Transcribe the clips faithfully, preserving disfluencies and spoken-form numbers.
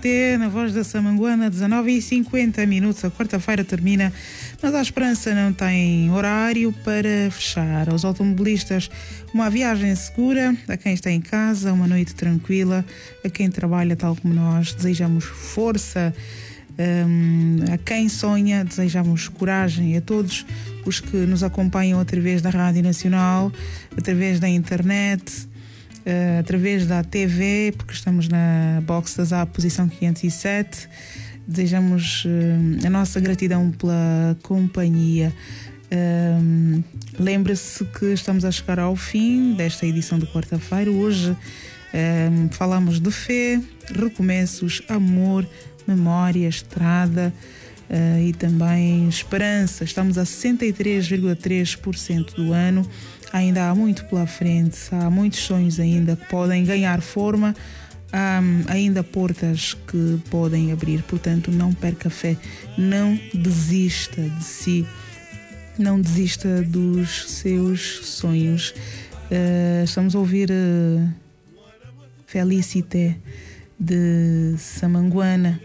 Felicité, na voz da Samanguana, dezanove e cinquenta minutos. A quarta-feira termina, mas a esperança não tem horário para fechar. Aos automobilistas, uma viagem segura. A quem está em casa, uma noite tranquila. A quem trabalha, tal como nós, desejamos força. Um, a quem sonha, desejamos coragem. A todos os que nos acompanham através da Rádio Nacional, através da internet, Uh, através da T V, porque estamos na box da Zap, posição quinhentos e sete. Desejamos uh, a nossa gratidão pela companhia. Uh, Lembre-se que estamos a chegar ao fim desta edição de quarta-feira. Hoje uh, falamos de fé, recomeços, amor, memória, estrada uh, e também esperança. Estamos a sessenta e três vírgula três por cento do ano. Ainda há muito pela frente, há muitos sonhos ainda que podem ganhar forma, há ainda portas que podem abrir. Portanto, não perca a fé, não desista de si, não desista dos seus sonhos. Uh, estamos a ouvir uh, Felicité de Samanguana,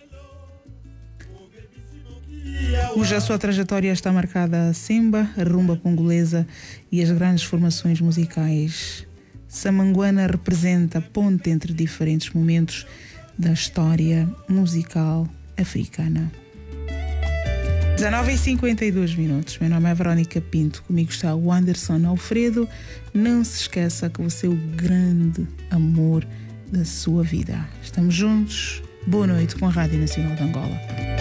cuja sua trajetória está marcada a semba, a rumba congolesa e as grandes formações musicais. Samanguana representa a ponte entre diferentes momentos da história musical africana. dezanove e cinquenta e dois minutos. Meu nome é Verónica Pinto, comigo está o Anderson Alfredo. Não se esqueça que você é o grande amor da sua vida. Estamos juntos. Boa noite com a Rádio Nacional de Angola.